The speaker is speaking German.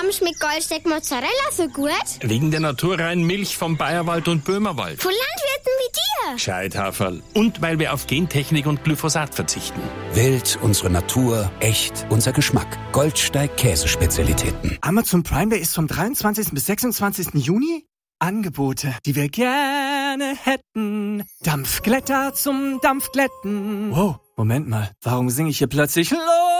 Warum schmeckt Goldsteak Mozzarella so gut? Wegen der naturreinen Milch vom Bayerwald und Böhmerwald. Von Landwirten wie dir. Gescheit, Haferl. Und weil wir auf Gentechnik und Glyphosat verzichten. Wild, unsere Natur, echt, unser Geschmack. Goldsteig Käsespezialitäten. Amazon Prime Day ist vom 23. bis 26. Juni. Angebote, die wir gerne hätten. Dampfglätter zum Dampfglätten. Wow, Moment mal, warum singe ich hier plötzlich